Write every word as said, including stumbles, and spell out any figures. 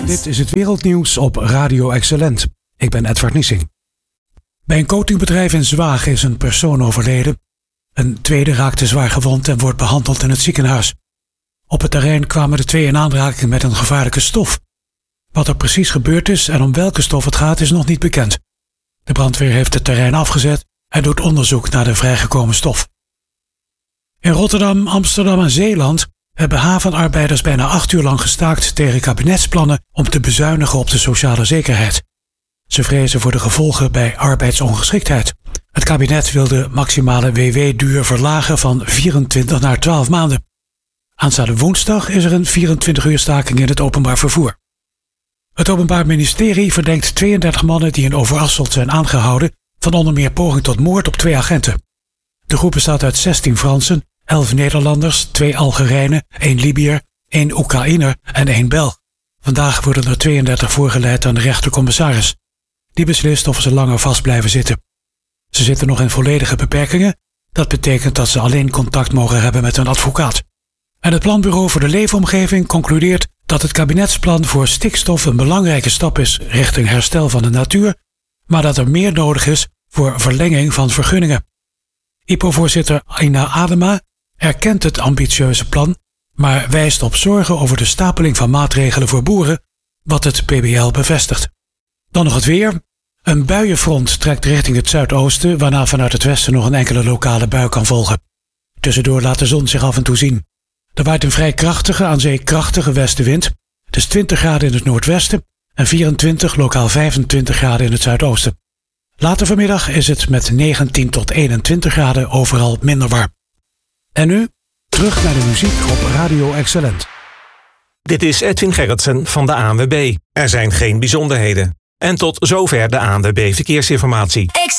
Dit is het wereldnieuws op Radio Excellent. Ik ben Edward Niesing. Bij een coatingbedrijf in Zwaag is een persoon overleden. Een tweede raakte zwaar gewond en wordt behandeld in het ziekenhuis. Op het terrein kwamen de twee in aanraking met een gevaarlijke stof. Wat er precies gebeurd is en om welke stof het gaat is nog niet bekend. De brandweer heeft het terrein afgezet en doet onderzoek naar de vrijgekomen stof. In Rotterdam, Amsterdam en Zeeland hebben havenarbeiders bijna acht uur lang gestaakt tegen kabinetsplannen om te bezuinigen op de sociale zekerheid. Ze vrezen voor de gevolgen bij arbeidsongeschiktheid. Het kabinet wil de maximale W W-duur verlagen van vierentwintig naar twaalf maanden. Aanstaande woensdag is er een vierentwintig uur staking in het openbaar vervoer. Het Openbaar Ministerie verdenkt tweeëndertig mannen die in Overasselt zijn aangehouden van onder meer poging tot moord op twee agenten. De groep bestaat uit zestien Fransen, elf Nederlanders, twee Algerijnen, één Libiër, één Oekraïner en één Belg. Vandaag worden er tweeëndertig voorgeleid aan de rechtercommissaris. Die beslist of ze langer vast blijven zitten. Ze zitten nog in volledige beperkingen. Dat betekent dat ze alleen contact mogen hebben met een advocaat. En het Planbureau voor de Leefomgeving concludeert dat het kabinetsplan voor stikstof een belangrijke stap is richting herstel van de natuur, maar dat er meer nodig is voor verlenging van vergunningen. I P O-voorzitter Aina Adema erkent het ambitieuze plan, maar wijst op zorgen over de stapeling van maatregelen voor boeren, wat het P B L bevestigt. Dan nog het weer. Een buienfront trekt richting het zuidoosten, waarna vanuit het westen nog een enkele lokale bui kan volgen. Tussendoor laat de zon zich af en toe zien. Er waait een vrij krachtige, aan zee krachtige westenwind. Het is twintig graden in het noordwesten en vierentwintig, lokaal vijfentwintig graden in het zuidoosten. Later vanmiddag is het met negentien tot eenentwintig graden overal minder warm. En nu, terug naar de muziek op Radio Excellent. Dit is Edwin Gerritsen van de A N W B. Er zijn geen bijzonderheden. En tot zover de A N W B Verkeersinformatie.